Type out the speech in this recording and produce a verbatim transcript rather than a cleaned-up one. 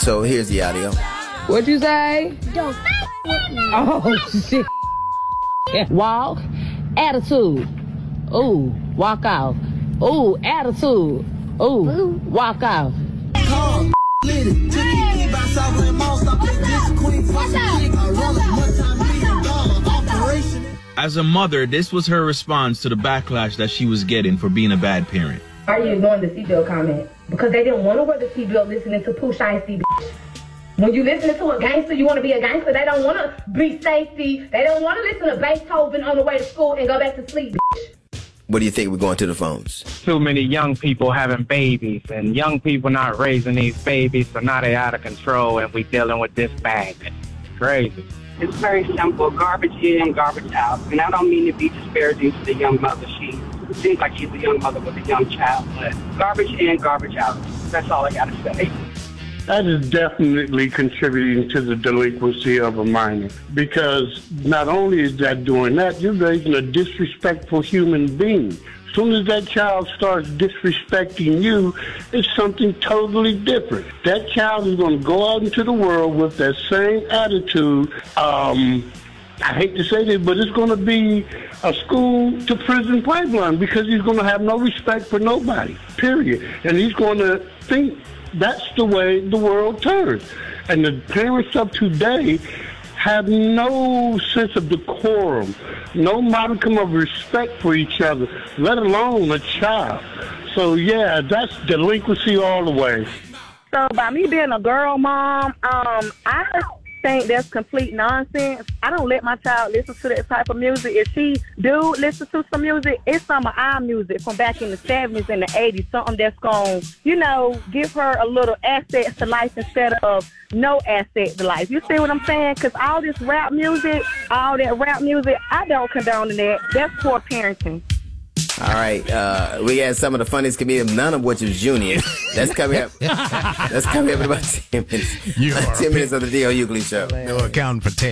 So here's the audio. What'd you say? Don't f with me. Oh, shit. Walk. Attitude. Ooh, walk off. Ooh, attitude. Ooh, walk off. As a mother, this was her response to the backlash that she was getting for being a bad parent. Why are you ignoring the seatbelt comment? Because they didn't want to wear the seatbelt listening to Pooh Shiesty. When you listen to a gangster, you want to be a gangster. They don't want to be safety. They don't want to listen to Beethoven on the way to school and go back to sleep. What do you think? We're going to the phones. Too many young people having babies and young people not raising these babies, so now they're out of control and we dealing with this bag. Crazy. It's very simple, garbage in, garbage out. And I don't mean to be disparaging to the young mother. She seems like she's a young mother with a young child, but garbage in, garbage out. That's all I got to say. That is definitely contributing to the delinquency of a minor, because not only is that doing that, you're raising a disrespectful human being. As soon as that child starts disrespecting you, it's something totally different. That child is going to go out into the world with that same attitude. Um, I hate to say this, but it's going to be a school to prison pipeline, because he's going to have no respect for nobody, period. And he's going to think that's the way the world turns. And the parents of today have no sense of decorum, no modicum of respect for each other, let alone a child. So, yeah, that's delinquency all the way. So, by me being a girl mom, um, I think that's complete nonsense. I don't let my child listen to that type of music. If she do listen to some music, it's some of our music from back in the seventies and the eighties, something that's going to, you know, give her a little asset to life instead of no asset to life. You see what I'm saying? Because all this rap music, all that rap music, I don't condone that. That's poor parenting. All right, uh, we got some of the funniest comedians, none of which is Junior. That's coming up. That's coming up in about ten minutes. You ten minutes of the D L Hughley Show. No accounting for ten.